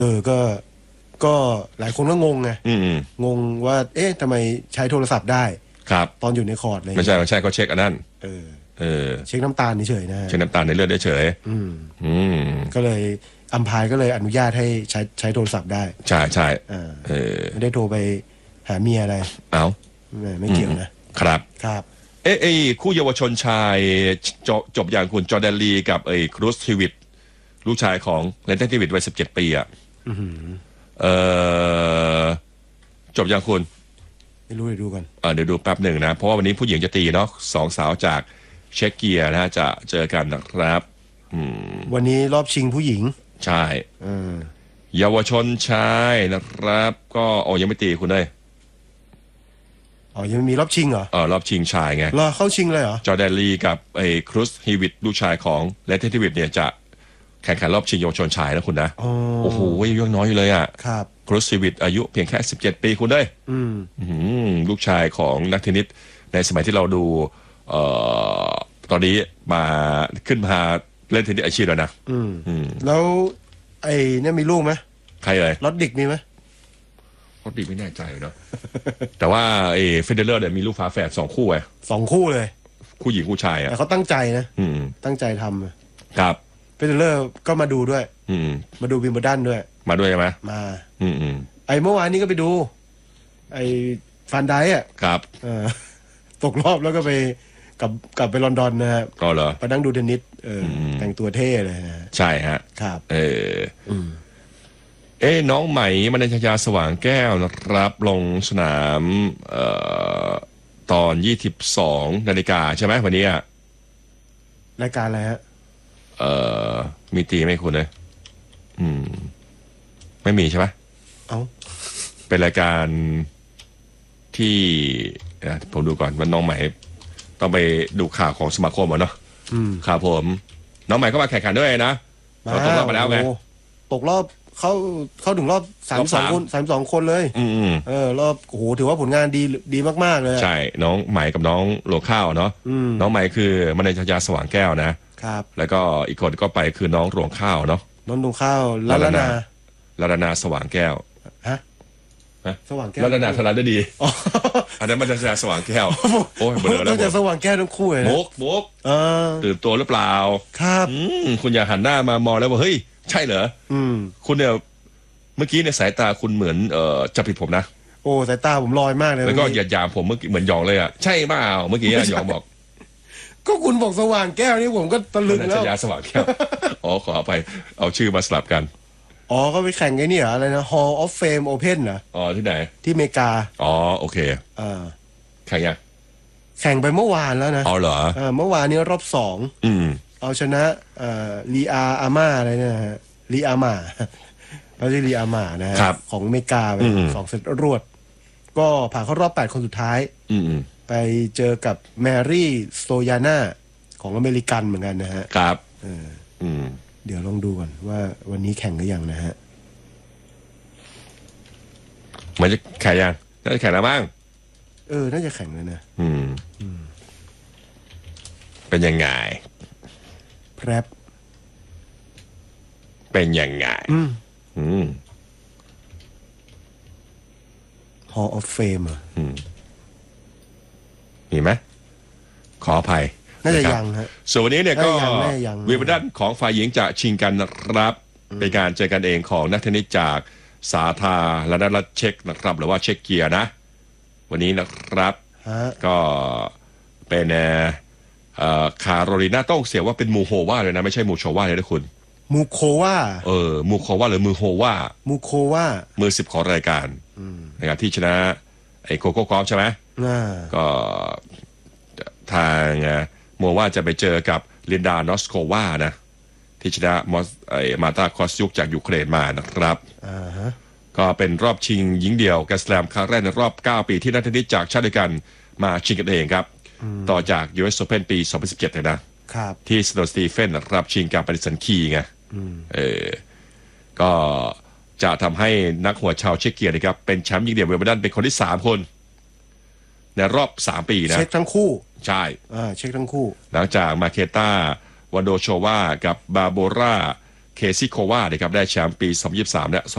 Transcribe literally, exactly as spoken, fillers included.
เออก็ก็หลายคนก็งงไงงงว่าเอ๊ะทำไมใช้โทรศัพท์ได้ครับตอนอยู่ในคอร์ดเลยไม่ใช่ไม่ใช่เขาเช็คอันนั้นเออเออเช็คน้ำตาลเฉยๆนะเช็คน้ำตาลในเลือดเฉยอืมอืมก็เลยอัมพายก็เลยอนุญาตให้ใช้ใช้โทรศัพท์ได้ใช่ใช่เออไม่ได้โทรไปหาเมียอะไรเอาไม่ไม่เกี่ยวนะครับครับเอ๊ะไอ้คู่เยาวชนชายจบจบอย่างคุณจอร์แดนลีกับไอ้ครูซทีวิตลูกชายของเลนเทนทีวิตวัยสิบเจ็ดปีอ่ะเออจบอย่างคุณไม่รู้เดี๋ยวดูกันเดี๋ยวดูแป๊บหนึ่งนะเพราะว่าวันนี้ผู้หญิงจะตีเนาะสองสาวจากเช็กเกียนะจะเจอกันนะครับวันนี้รอบชิงผู้หญิงใช่เยาวชนชายนะครับก็โอ้ยังไม่ตีคุณเลยอ๋อยังมีรอบชิงเหรอเออรอบชิงชายไงรอเข้าชิงเลยเหรอจอร์แดนลีกับไอ้ครูซฮีวิตลูกชายของเลนเทนทีวิตเนี่ยจะแข่งขันรอบชิงเยาวชนชายนะคุณนะโอ้โหยังน้อยอยู่เลยอ่ะครับครูซฮีวิตอายุเพียงแค่สิบเจ็ดปีคุณเลยลูกชายของนักเทนนิสในสมัยที่เราดูเอ่อตอนนี้มาขึ้นมาเล่นเทนนิสอาชีพแล้วนะแล้วไอ้เนี่ยมีลูกไหมใครเลยรถดิกมีไหมรถดิกไม่แน่ใจเนาะแต่ว่าไอ้เฟเดเลอร์เนี่ยมีลูกฝาแฝดสองคู่ไงสองคู่เลยคู่หญิงคู่ชายอ่ะแต่เขาตั้งใจนะตั้งใจทำครับเฟเดเลอร์ก็มาดูด้วยมาดูวิมเบิลดันด้วยมาด้วยใช่ไหมมาไอ้เมื่อวานนี้ก็ไปดูไอ้ฟานไดอ่ะครับตกรอบแล้วก็ไปกลับกลับไปลอนดอนนะครับก็เหรอไปนั่งดูเทนนิสเออแต่งตัวเท่เลยนะใช่ฮะครับเออเอ้น้องใหม่มนัญญาสว่างแก้วนะครับลงสนามเอ่อตอนยี่สิบสองนาฬิกาใช่ไหมวันนี้อ่ะรายการอะไรฮะเอ่อมีตีไหมคุณเลยอืมไม่มีใช่ไหมเอ้าเป็นรายการที่ผมดูก่อนว่าน้องใหม่ต้องไปดูข่าวของสมาคมอ่ะเนาะข่าวผมน้องใหม่ก็มาแข่งขันด้วยนะเราตกรอบมาแล้วไงตกรอบเข้าเข้าถึงรอบสามสองคนสามสองคนเลยเออรอบโอ้โหถือว่าผลงานดีดีมากๆเลยใช่น้องใหม่กับน้องโลข้าวเนาะน้องใหม่คือมนัญญาสว่างแก้วนะครับแล้วก็อีกคนก็ไปคือน้องรวงข้าวเนาะน้องรวงข้าวลาลานาลาลานาสว่างแก้วฮะสว่างแก้วลาลานาธนาได้ดีอันนั้นมันจะสว่างแก้วโอ้ยเบลอแล้วต้องจะสว่างแก้วทั้งคู่เลยโบกโบกตื่นตัวหรือเปล่าครับคุณอย่าหันหน้ามามองแล้วว่าเฮ้ยใช่เหรอคุณเนี่ยเมื่อกี้ในสายตาคุณเหมือนเอ่อจะผิดผมนะโอ้สายตาผมลอยมากเลยแล้วก็หยาดยามผมเมื่อกี้เหมือนหยองเลยอ่ะใช่เปล่าเมื่อกี้หยองบอกก็คุณบอกสว่างแก้วนี่ผมก็ตะลึงแล้วยาสว่างแก้วอ๋อขอไปเอาชื่อมาสลับกันอ๋อก็ไปแข่งไอ้นี่เหรออะไรนะ Hall of Fame Open เหรออ๋อที่ไหนที่อเมริกาอ๋อโอเคอ่าแข่งยังแข่งไปเมื่อวานแล้วนะอ๋อเหรออ่าเมื่อวานนี้รอบสองอืมเอาชนะอ่าลีอาอาม่าอะไรเนี่ยฮะลีอาม่าเราชื่อลีอาม่านะฮะของอเมริกาไปสองเซตรวดก็ผ่านเข้ารอบแปดคนสุดท้ายไปเจอกับแมรี่สโตยาน่าของอเมริกันเหมือนกันนะฮะครับเอออืมเดี๋ยวลองดูก่อนว่าวันนี้แข่งหรือยังนะฮะมันจะแข่งยังน่าจะแข่งแล้วมั้งเออน่าจะแข่งแล้วนะอืมเป็นยังไงแพรบเป็นยังไงอืมอืม Hall of Fame อ่ะมีไหมขออภัยน่าจะยังฮะส่วนวันนี้เนี่ยก็วิมเบิลดันของฝ่ายหญิงจะชิงกันนะครับเป็นการเจอกันเองของนักเทนนิสจากสาธารณรัฐเช็กนะครับหรือว่าเช็กเกียนะวันนี้นะครับก็เป็นเอ่อคาโรลินาต้องเสียว่าเป็นมูโฮวาเลยนะไม่ใช่มูโชวาเลยนะคุณมูโควาเออมูโควาหรือมูโฮวามูโความือสิบของรายการในการที่ชนะไอ้โกโก้กอล์ฟใช่ไหมก็ทางโมว่าจะไปเจอกับลินดานอสโควานะที่ชนะมอสไอมาตาคอสยุกจากยูเครนมานะครับก็เป็นรอบชิงหญิงเดี่ยวแกรนด์สแลมครั้งแรกในรอบเก้าปีที่นักเทนนิสจากชาติเดียวกันมาชิงกันเองครับต่อจาก ยู เอส Open ปีสองพันสิบเจ็ดเลยนะที่สโตนสตีเฟนนะครับชิงกับปาริสันคีไงเออก็จะทำให้นักหัวชาวเช็กเกียนะครับเป็นแชมป์หญิงเดี่ยววิมเบิลดันเป็นคนที่สามคนในรอบสามปีนะเช็คทั้งคู่ใช่อ่าเช็คทั้งคู่หลังจากมาเคต้าวาโดโชวากับบาโบราเคซิโควานะครับได้แชมป์ปีสองพันยี่สิบสามและ